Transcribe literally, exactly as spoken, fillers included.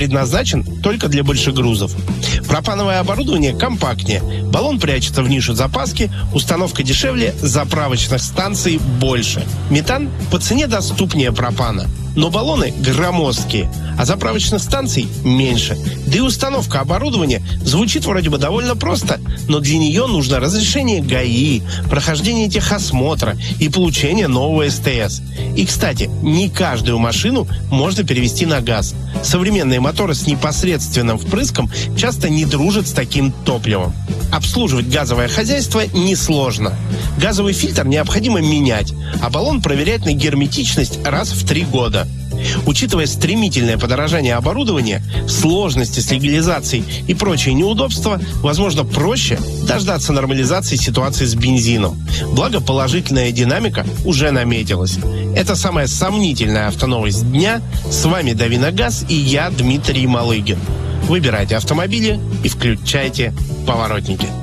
предназначен только для большегрузов. Пропановое оборудование компактнее, баллон прячется в нишу запаски, установка дешевле, заправочных станций больше. Метан по цене доступнее пропана, но баллоны громоздкие, а заправочных станций меньше. Да и установка оборудования звучит вроде бы довольно просто, но для нее нужно разрешение ГАИ, прохождение техосмотра и получение нового эс тэ эс. И, кстати, не каждую машину можно перевести на газ. Современные моторы с непосредственным впрыском часто не дружат с таким топливом. Обслуживать газовое хозяйство несложно. Газовый фильтр необходимо менять, а баллон проверять на герметичность раз в три года. Учитывая стремительное подорожание оборудования, сложности с легализацией и прочие неудобства, возможно, проще дождаться нормализации ситуации с бензином. Благо, положительная динамика уже наметилась. Это самая сомнительная автоновость дня. С вами Давиногаз и я, Дмитрий Малыгин. Выбирайте автомобили и включайте поворотники.